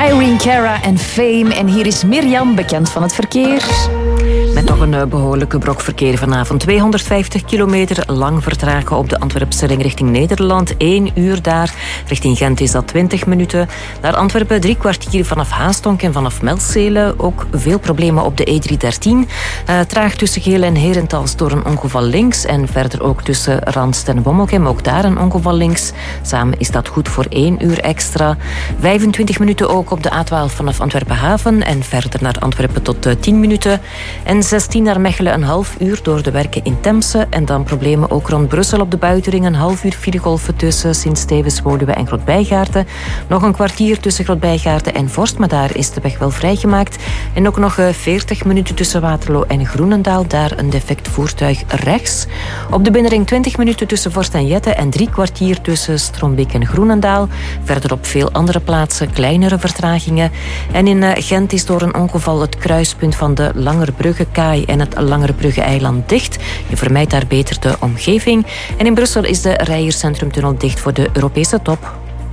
Irene Cara en Fame. En hier is Mirjam, bekend van het verkeer. Met nog een behoorlijke brok verkeer vanavond. 250 kilometer lang vertragen op de Antwerpse ring richting Nederland. 1 uur daar. Richting Gent is dat 20 minuten. Naar Antwerpen 3 kwartier vanaf Haastonk en vanaf Melzele. Ook veel problemen op de E313. Traag tussen Geel en Herentals door een ongeval links. En verder ook tussen Randst en Wommelgem. Ook daar een ongeval links. Samen is dat goed voor 1 uur extra. 25 minuten ook op de A12 vanaf Antwerpen Haven. En verder naar Antwerpen tot 10 minuten. En 16 naar Mechelen een half uur door de werken in Temse. En dan problemen ook rond Brussel op de buitenring. Een half uur filegolfen tussen Sint-Stevens, Woluwe en Grootbijgaarden. Nog een kwartier tussen Grootbijgaarden en Vorst, maar daar is de weg wel vrijgemaakt. En ook nog 40 minuten tussen Waterloo en Groenendaal. Daar een defect voertuig rechts. Op de binnenring 20 minuten tussen Vorst en Jette en 3 kwartier tussen Strombeek en Groenendaal. Verder op veel andere plaatsen kleinere vertragingen. En in Gent is door een ongeval het kruispunt van de Langerbrugge-kaai en het Langerbrugge-eiland dicht. Je vermijdt daar beter de omgeving. En in Brussel is de Rijerscentrumtunnel dicht voor de Europese top.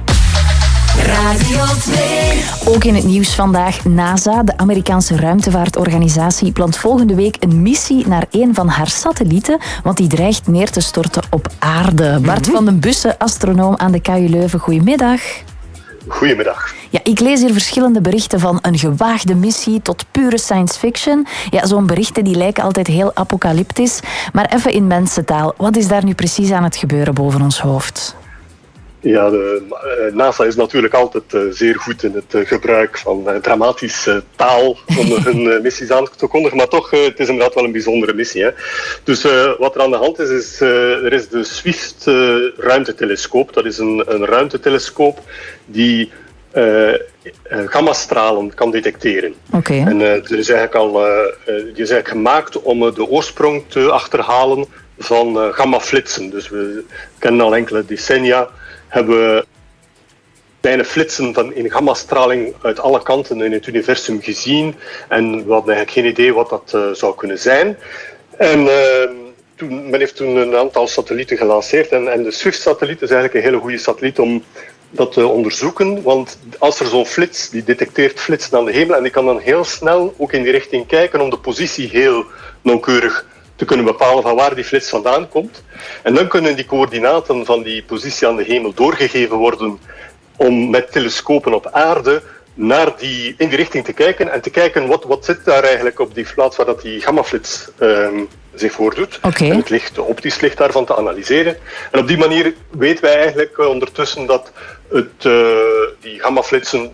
Radio 2. Ook in het nieuws vandaag. NASA, de Amerikaanse ruimtevaartorganisatie, plant volgende week een missie naar een van haar satellieten, want die dreigt neer te storten op aarde. Bart van den Bussen, astronoom aan de KU Leuven. Goedemiddag. Goedemiddag. Ja, ik lees hier verschillende berichten van een gewaagde missie tot pure science fiction. Ja, zo'n berichten die lijken altijd heel apocalyptisch. Maar even in mensentaal, wat is daar nu precies aan het gebeuren boven ons hoofd? Ja, NASA is natuurlijk altijd zeer goed in het gebruik van dramatische taal om hun missies aan te kondigen. Maar toch, het is inderdaad wel een bijzondere missie. Hè? Dus wat er aan de hand is er is de Swift ruimtetelescoop. Dat is een ruimtetelescoop die gammastralen kan detecteren. Okay. En die is eigenlijk gemaakt om de oorsprong te achterhalen van gammaflitsen. Dus we kennen al enkele decennia, hebben we kleine flitsen in gammastraling uit alle kanten in het universum gezien. En we hadden eigenlijk geen idee wat dat zou kunnen zijn. En men heeft toen een aantal satellieten gelanceerd. En de Swift-satelliet is eigenlijk een hele goede satelliet om dat te onderzoeken. Want als er zo'n flits, die detecteert flitsen aan de hemel, en die kan dan heel snel ook in die richting kijken om de positie heel nauwkeurig te kunnen bepalen van waar die flits vandaan komt. En dan kunnen die coördinaten van die positie aan de hemel doorgegeven worden om met telescopen op aarde in die richting te kijken en te kijken wat zit daar eigenlijk op die plaats waar dat die gammaflits zich voordoet. Okay. En het licht, de optisch licht daarvan te analyseren. En op die manier weten wij eigenlijk ondertussen dat die gammaflitsen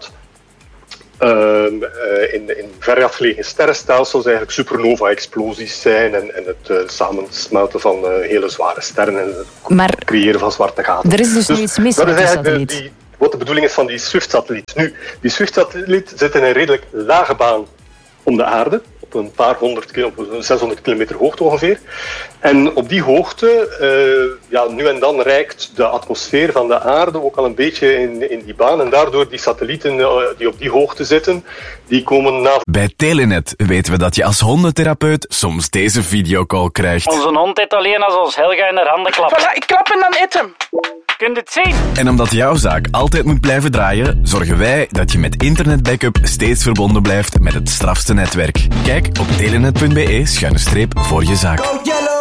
in ver afgelegen sterrenstelsels eigenlijk supernova-explosies zijn en het samensmelten van hele zware sterren en het creëren van zwarte gaten. Er is dus nu iets mis met die satelliet. Wat de bedoeling is van die Swift-satelliet. Nu, die Swift-satelliet zit in een redelijk lage baan om de aarde, op een paar 600 kilometer hoogte ongeveer. En op die hoogte, nu en dan reikt de atmosfeer van de aarde ook al een beetje in die baan. En daardoor die satellieten die op die hoogte zitten, die komen na... Bij Telenet weten we dat je als hondentherapeut soms deze videocall krijgt. Onze hond eet alleen als ons Helga in haar handen klapt. Voilà, ik klap en dan eet hem. Kun je het zien? En omdat jouw zaak altijd moet blijven draaien, zorgen wij dat je met internetbackup steeds verbonden blijft met het strafste netwerk. Kijk op telenet.be/voor je zaak.